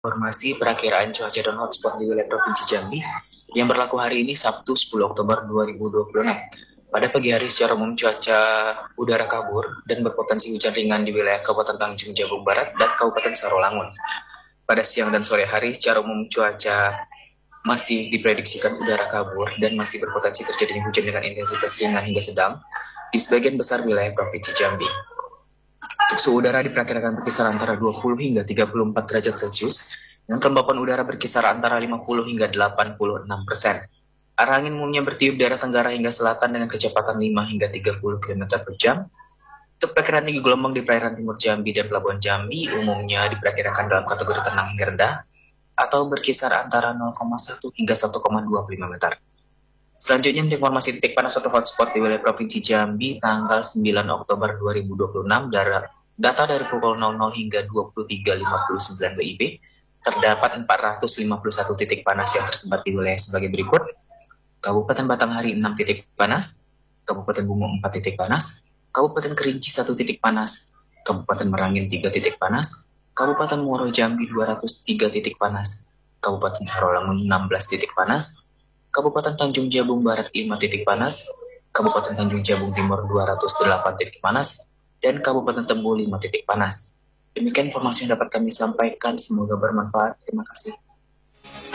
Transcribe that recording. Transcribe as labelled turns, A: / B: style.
A: Informasi perakiraan cuaca dan hotspot di wilayah Provinsi Jambi yang berlaku hari ini Sabtu 10 Oktober 2026. Pada pagi hari secara umum cuaca udara kabur dan berpotensi hujan ringan di wilayah Kabupaten Tanjung Jabung Barat dan Kabupaten Sarolangun. Pada siang dan sore hari secara umum cuaca masih diprediksikan udara kabur dan masih berpotensi terjadinya hujan dengan intensitas ringan hingga sedang di sebagian besar wilayah Provinsi Jambi. Untuk suhu udara diperkirakan berkisar antara 20 hingga 34 derajat Celcius, dengan kelembapan udara berkisar antara 50 hingga 86%. Arah angin umumnya bertiup dari tenggara hingga selatan dengan kecepatan 5 hingga 30 km per jam. Untuk perkiraan tinggi gelombang di perairan timur Jambi dan Pelabuhan Jambi umumnya diperkirakan dalam kategori tenang hingga rendah atau berkisar antara 0,1 hingga 1,25 meter. Selanjutnya informasi titik panas atau hotspot di wilayah Provinsi Jambi tanggal 9 Oktober 2026 data dari pukul 00 hingga 23.59 WIB terdapat 451 titik panas yang tersebar di wilayah sebagai berikut. Kabupaten Batanghari 6 titik panas, Kabupaten Bungo 4 titik panas, Kabupaten Kerinci 1 titik panas, Kabupaten Merangin 3 titik panas, Kabupaten Muaro Jambi 203 titik panas, Kabupaten Sarolangun 16 titik panas, Kabupaten Tanjung Jabung Barat 5 titik panas, Kabupaten Tanjung Jabung Timur 208 titik panas, dan Kabupaten Tembu 5 titik panas. Demikian informasi yang dapat kami sampaikan, semoga bermanfaat. Terima kasih.